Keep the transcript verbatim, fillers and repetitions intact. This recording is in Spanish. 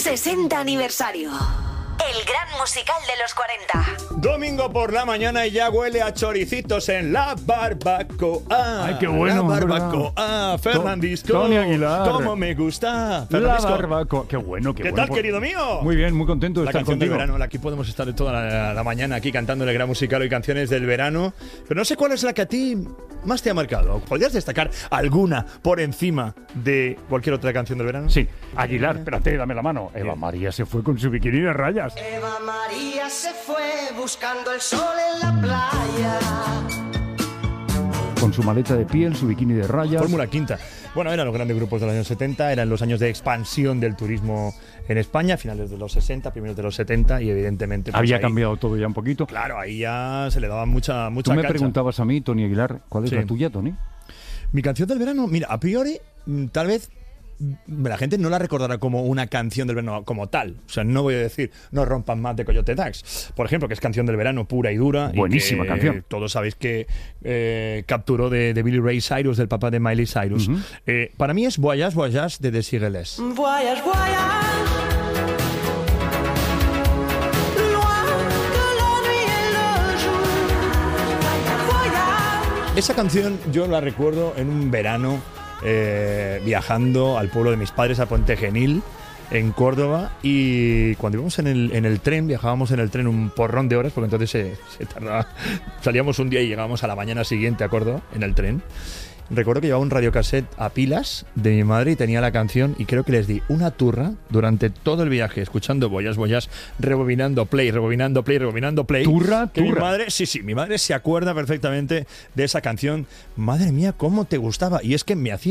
sesenta aniversario. El gran musical de los cuarenta. Domingo por la mañana y ya huele a choricitos en la barbacoa. Ay, qué bueno. La barbacoa. Fernandisco. Tony Aguilar. Cómo me gusta. La barbacoa. Qué bueno, qué, ¿Qué bueno. tal, querido mío? Muy bien, muy contento de la estar canción contigo. del verano. Aquí podemos estar toda la, la mañana aquí cantando el gran musical y canciones del verano. Pero no sé cuál es la que a ti más te ha marcado. ¿Podrías destacar alguna por encima de cualquier otra canción del verano? Sí. Aguilar, espérate, dame la mano. Eva Bien. María se fue con su bikini de rayas. Eva María se fue buscando el sol en la playa. Con su maleta de piel, su bikini de rayas. Fórmula Quinta. Bueno, eran los grandes grupos de los años setenta, eran los años de expansión del turismo en España, finales de los sesenta, primeros de los setenta, y evidentemente... Pues Había ahí, cambiado todo ya un poquito. Claro, ahí ya se le daba mucha, mucha Tú me cancha. preguntabas a mí, Tony Aguilar, ¿cuál es Sí. la tuya, Tony? Mi canción del verano, mira, a priori, mm, tal vez mm, la gente no la recordará como una canción del verano como tal. O sea, no voy a decir No rompan más de Coyote Dax, por ejemplo, que es canción del verano pura y dura. Buenísima y que canción. Todos sabéis que eh, capturó de, de Billy Ray Cyrus, del papá de Miley Cyrus. Uh-huh. Eh, para mí es Voyage, Voyage de Desireles. Voyage, voyage. Loin de la nuit et le jour. Voyage. Esa canción yo la recuerdo en un verano eh, viajando al pueblo de mis padres, a Puente Genil, en Córdoba, y cuando íbamos en el, en el tren, viajábamos en el tren un porrón de horas, porque entonces se, se tardaba, salíamos un día y llegábamos a la mañana siguiente a Córdoba en el tren. Recuerdo que llevaba un radiocassette a pilas de mi madre y tenía la canción, y creo que les di una turra durante todo el viaje, escuchando Voyage, Voyage, rebobinando play, rebobinando play, rebobinando play. ¿Turra? Que mi ¿Turra? madre, sí, sí, mi madre se acuerda perfectamente de esa canción. Madre mía, cómo te gustaba. Y es que me hacía